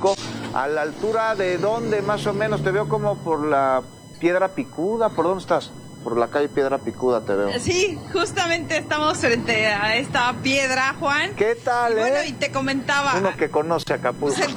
Acapulco, a la altura de dónde más o menos, te veo como por la Piedra Picuda, ¿por dónde estás? Por la calle Piedra Picuda te veo. Sí, justamente estamos frente a esta piedra, Juan. ¿Qué tal, y bueno, y te comentaba... Uno que conoce Acapulco. Pues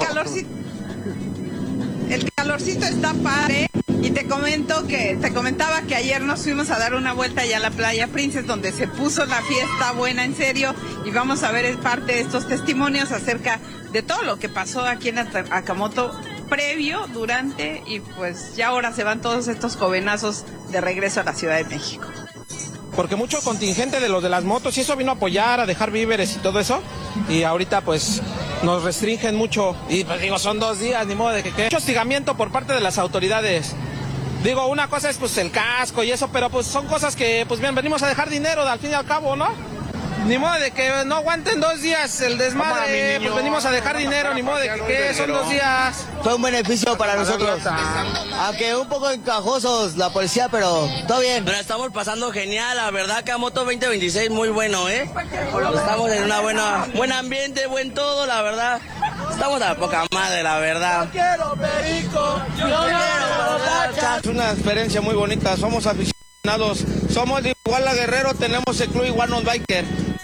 el calorcito está padre. Y te comentaba que ayer nos fuimos a dar una vuelta allá a la playa Princess, donde se puso la fiesta buena en serio, y vamos a ver parte de estos testimonios acerca de todo lo que pasó aquí en Acamoto, previo, durante, y pues ya ahora se van todos estos jovenazos de regreso a la Ciudad de México. Porque mucho contingente de los de las motos y eso vino a apoyar, a dejar víveres y todo eso, y ahorita pues nos restringen mucho, y pues digo, son 2 días, ni modo de que mucho hostigamiento por parte de las autoridades. Digo, una cosa es pues el casco y eso, pero pues son cosas que pues bien, venimos a dejar dinero al fin y al cabo, ¿no? Ni modo de que no aguanten 2 días el desmadre, pues venimos a dejar dinero, ni modo de que son 2 días. Fue un beneficio para nosotros, aunque un poco encajosos la policía, pero todo bien. Pero estamos pasando genial, la verdad, Acamoto 2026 muy bueno, Estamos en buen ambiente, buen todo, la verdad. Estamos a poca madre, la verdad. Yo quiero perico, yo quiero... Es una experiencia muy bonita, somos aficionados, somos de Iguala Guerrero, tenemos el club Iguanos Biker.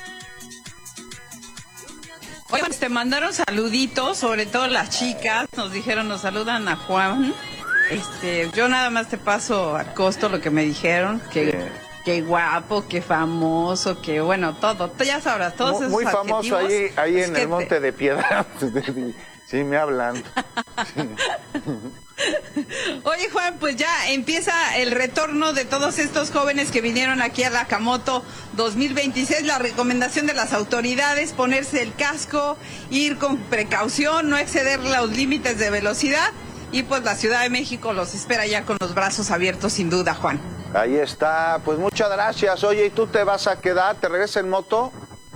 Oye, te mandaron saluditos, sobre todo las chicas, nos dijeron, nos saludan a Juan. Yo nada más te paso a costo lo que me dijeron, que guapo, que famoso, que bueno, todo, ya sabrás, todos esos muy famoso ahí en el Monte de Piedra. Sí, me hablan. Oye, Juan, pues ya empieza el retorno de todos estos jóvenes que vinieron aquí a la Acamoto 2026. La recomendación de las autoridades, ponerse el casco, ir con precaución, no exceder los límites de velocidad. Y pues la Ciudad de México los espera ya con los brazos abiertos, sin duda, Juan. Ahí está, pues muchas gracias. Oye, ¿y tú te vas a quedar? ¿Te regresas en moto?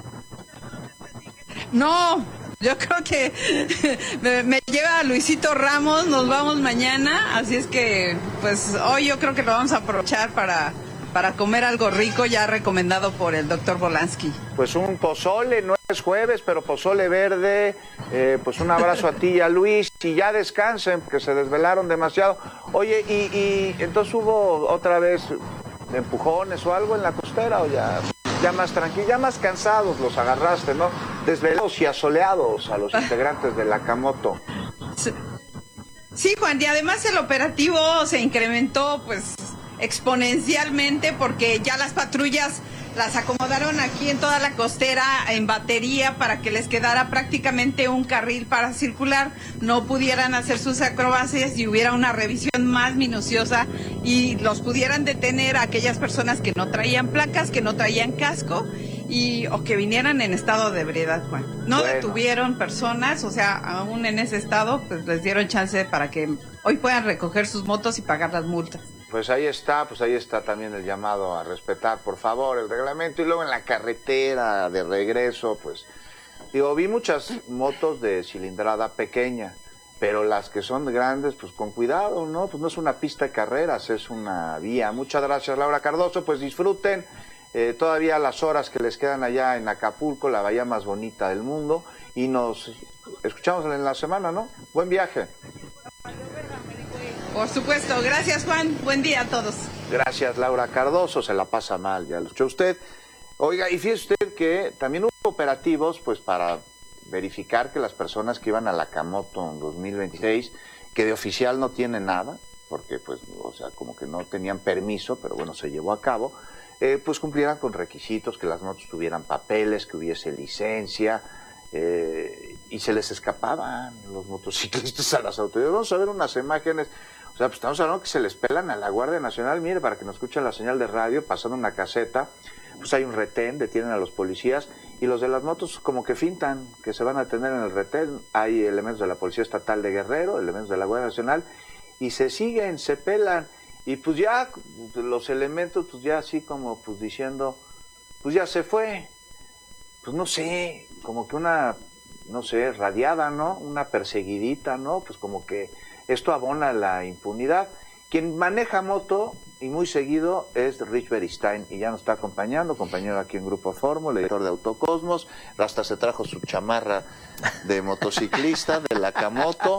No, yo creo que me lleva Luisito Ramos, nos vamos mañana, así es que pues hoy yo creo que lo vamos a aprovechar para comer algo rico, ya recomendado por el doctor Volansky. Pues un pozole, no es jueves, pero pozole verde, pues un abrazo a ti y a Luis, y ya descansen, porque se desvelaron demasiado. Oye, y entonces hubo otra vez empujones o algo en la costera, o ya más tranquilos, ya más cansados los agarraste, ¿no? Desvelados y asoleados a los integrantes de la Acamoto. Sí, Juan, y además el operativo se incrementó, pues, exponencialmente, porque ya las patrullas las acomodaron aquí en toda la costera en batería para que les quedara prácticamente un carril para circular, no pudieran hacer sus acrobacias y hubiera una revisión más minuciosa y los pudieran detener a aquellas personas que no traían placas, que no traían casco o que vinieran en estado de ebriedad, Juan. No detuvieron personas, o sea, aún en ese estado, pues les dieron chance para que hoy puedan recoger sus motos y pagar las multas. Pues ahí está también el llamado a respetar, por favor, el reglamento. Y luego en la carretera de regreso, pues, digo, vi muchas motos de cilindrada pequeña, pero las que son grandes, pues con cuidado, ¿no? Pues no es una pista de carreras, es una vía. Muchas gracias, Laura Cardoso, pues disfruten todavía las horas que les quedan allá en Acapulco, la bahía más bonita del mundo, y nos escuchamos en la semana, ¿no? Buen viaje. Por supuesto, gracias, Juan, buen día a todos. Gracias, Laura Cardoso, se la pasa mal, ya lo escuchó usted. Oiga, y fíjese usted que también hubo operativos, pues, para verificar que las personas que iban a la Acamoto en 2026, que de oficial no tienen nada, porque, pues, o sea, como que no tenían permiso, pero bueno, se llevó a cabo, pues cumplieran con requisitos, que las motos tuvieran papeles, que hubiese licencia, y se les escapaban los motociclistas a las autoridades. Vamos a ver unas imágenes. O sea, pues estamos hablando que se les pelan a la Guardia Nacional. Mire, para que nos escuchen la señal de radio, pasando una caseta, pues hay un retén, detienen a los policías, y los de las motos como que fintan que se van a tener en el retén. Hay elementos de la Policía Estatal de Guerrero, elementos de la Guardia Nacional, y se siguen, se pelan, y pues ya los elementos, pues ya así como pues diciendo, pues ya se fue, pues no sé, como que una, no sé, radiada, ¿no? Una perseguidita, ¿no? Pues como que esto abona la impunidad. Quien maneja moto, y muy seguido, es Rich Beristain, y ya nos está acompañando, compañero aquí en Grupo Fórmula, editor de Autocosmos, hasta se trajo su chamarra de motociclista, de la Acamoto.